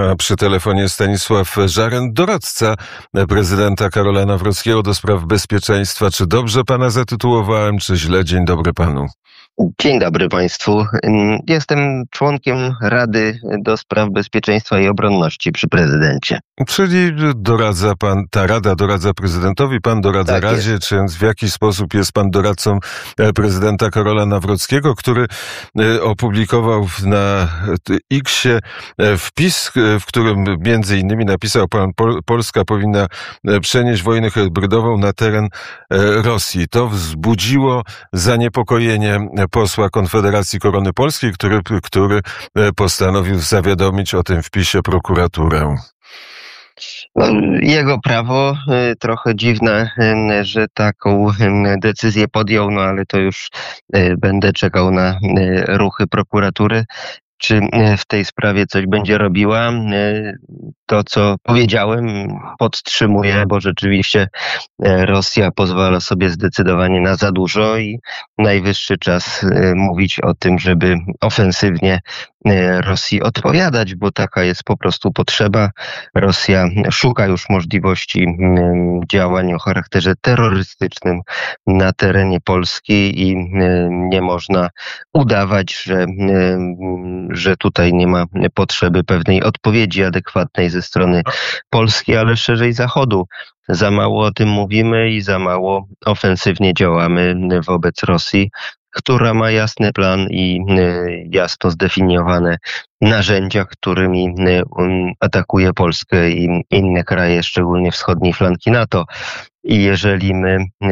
A przy telefonie Stanisław Żaryn, doradca prezydenta Karola Nawrockiego do spraw bezpieczeństwa. Czy dobrze pana zatytułowałem, czy źle? Dzień dobry panu. Dzień dobry państwu. Jestem członkiem Rady do Spraw Bezpieczeństwa i Obronności przy prezydencie. Czyli doradza pan, ta Rada doradza prezydentowi, pan doradza Tak Radzie, jest. czy w jakiś sposób jest pan doradcą prezydenta Karola Nawrockiego, który opublikował na X-ie wpis, w którym między innymi napisał pan, Polska powinna przenieść wojnę hybrydową na teren Rosji. To wzbudziło zaniepokojenie posła Konfederacji Korony Polskiej, który postanowił zawiadomić o tym wpisie prokuraturę. Jego prawo, trochę dziwne, że taką decyzję podjął, no ale to już będę czekał na ruchy prokuratury. Czy w tej sprawie coś będzie robiła? To, co powiedziałem, podtrzymuję, bo rzeczywiście Rosja pozwala sobie zdecydowanie na za dużo i najwyższy czas mówić o tym, żeby ofensywnie Rosji odpowiadać, bo taka jest po prostu potrzeba. Rosja szuka już możliwości działań o charakterze terrorystycznym na terenie Polski i nie można udawać, że tutaj nie ma potrzeby pewnej odpowiedzi adekwatnej ze strony Polski, ale szerzej Zachodu. Za mało o tym mówimy i za mało ofensywnie działamy wobec Rosji, która ma jasny plan i jasno zdefiniowane narzędzia, którymi atakuje Polskę i inne kraje, szczególnie wschodniej flanki NATO. I jeżeli my